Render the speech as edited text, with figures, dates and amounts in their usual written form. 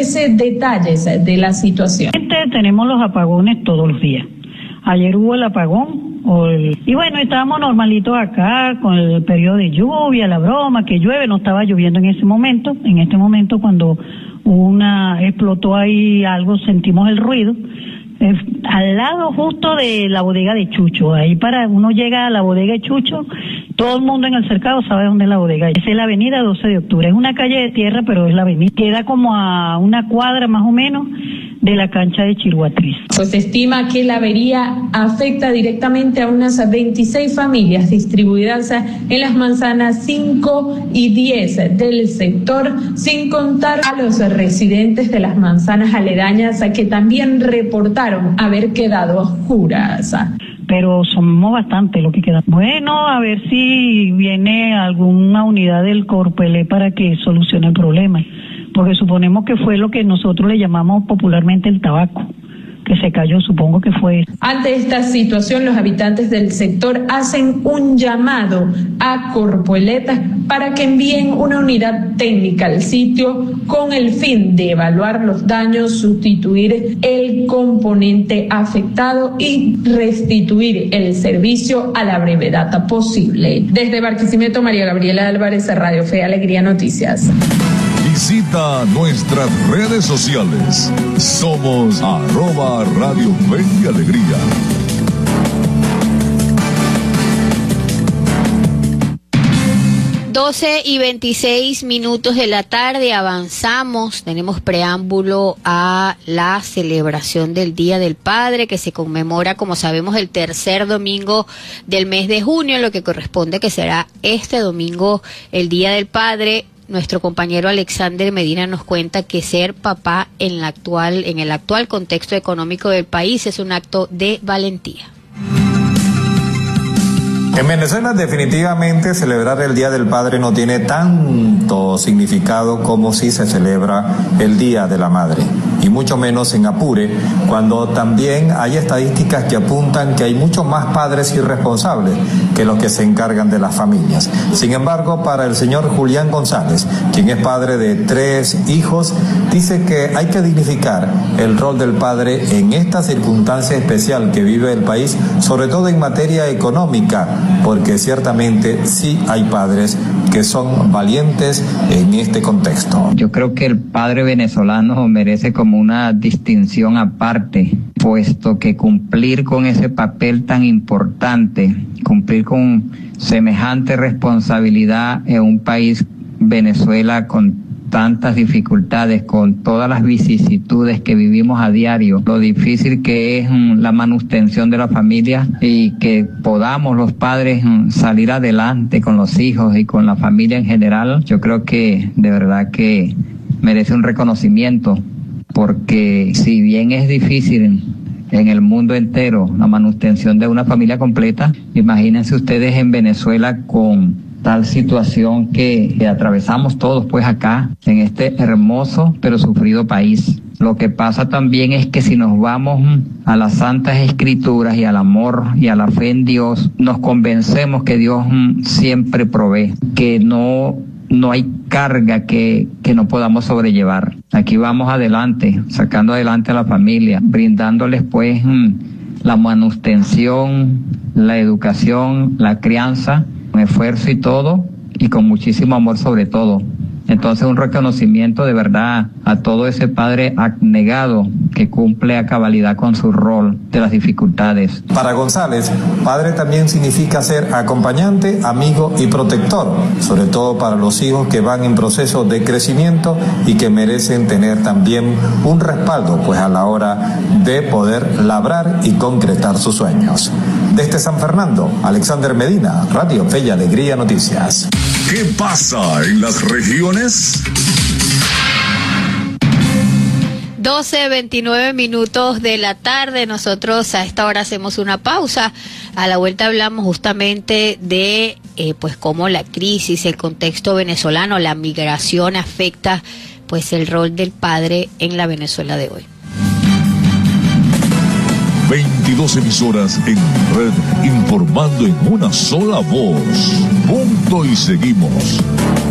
pues detalles de la situación. Tenemos los apagones todos los días. Ayer hubo el apagón, y bueno, estábamos normalitos acá con el periodo de lluvia, la broma, que llueve, no estaba lloviendo en ese momento. En este momento cuando explotó ahí algo, sentimos el ruido. Al lado justo de la bodega de Chucho, ahí para uno llega a la bodega de Chucho, todo el mundo en el cercado sabe dónde es la bodega. Esa es la avenida 12 de octubre, es una calle de tierra, pero es la avenida. Queda como a una cuadra más o menos de la cancha de Chiruatriz. Pues se estima que la avería afecta directamente a unas 26 familias distribuidas en las manzanas 5 y 10 del sector, sin contar a los residentes de las manzanas aledañas que también reportaron haber quedado oscuras. Pero somos bastante lo que queda. Bueno, a ver si viene alguna unidad del Corpelé para que solucione el problema, porque suponemos que fue lo que nosotros le llamamos popularmente el tabaco, que se cayó, supongo que fue eso. Ante esta situación, los habitantes del sector hacen un llamado a Corpoeleta para que envíen una unidad técnica al sitio con el fin de evaluar los daños, sustituir el componente afectado y restituir el servicio a la brevedad posible. Desde Barquisimeto, María Gabriela Álvarez, Radio Fe y Alegría Noticias. Visita nuestras redes sociales. Somos @Radio Fe y Alegría. y 26 minutos de la tarde, avanzamos, tenemos preámbulo a la celebración del Día del Padre, que se conmemora, como sabemos, el tercer domingo del mes de junio, lo que corresponde que será este domingo el Día del Padre. Nuestro compañero Alexander Medina nos cuenta que ser papá en el actual contexto económico del país es un acto de valentía. En Venezuela definitivamente celebrar el Día del Padre no tiene tanto significado como si se celebra el Día de la Madre, y mucho menos en Apure, cuando también hay estadísticas que apuntan que hay muchos más padres irresponsables que los que se encargan de las familias. Sin embargo, para el señor Julián González, quien es padre de 3 hijos, dice que hay que dignificar el rol del padre en esta circunstancia especial que vive el país, sobre todo en materia económica, porque ciertamente sí hay padres que son valientes en este contexto. Yo creo que el padre venezolano merece como una distinción aparte, puesto que cumplir con ese papel tan importante, cumplir con semejante responsabilidad en un país, Venezuela, con tantas dificultades, con todas las vicisitudes que vivimos a diario, lo difícil que es la manutención de la familia, y que podamos los padres salir adelante con los hijos y con la familia en general, yo creo que de verdad que merece un reconocimiento, porque si bien es difícil en el mundo entero la manutención de una familia completa, imagínense ustedes en Venezuela con tal situación que atravesamos todos pues acá en este hermoso pero sufrido país. Lo que pasa también es que si nos vamos a las santas escrituras y al amor y a la fe en Dios, nos convencemos que Dios siempre provee, que no hay carga que no podamos sobrellevar. Aquí vamos adelante, sacando adelante a la familia, brindándoles pues la manutención, la educación, la crianza, con esfuerzo y todo, y con muchísimo amor sobre todo. Entonces un reconocimiento de verdad a todo ese padre abnegado que cumple a cabalidad con su rol de las dificultades. Para González, padre también significa ser acompañante, amigo y protector, sobre todo para los hijos que van en proceso de crecimiento y que merecen tener también un respaldo pues a la hora de poder labrar y concretar sus sueños. Desde San Fernando, Alexander Medina, Radio Fe y Alegría Noticias. ¿Qué pasa en las regiones? 12:29 minutos de la tarde. Nosotros a esta hora hacemos una pausa. A la vuelta hablamos justamente de pues cómo la crisis, el contexto venezolano, la migración afecta pues el rol del padre en la Venezuela de hoy. 22 emisoras en red, informando en una sola voz. Punto y seguimos.